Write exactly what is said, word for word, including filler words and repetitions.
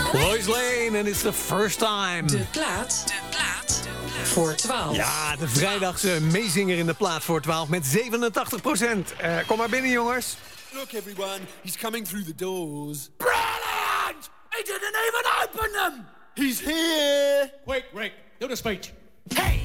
Lois Lane and it's the first time. De plaat, de plaat voor twaalf. Ja, de vrijdagse meezinger in de plaat voor twaalf met zevenentachtig procent. Uh, kom maar binnen, jongens. Look, everyone, he's coming through the doors. Brilliant! He didn't even open them! He's here! Quick, Rick, do the speech. Hey!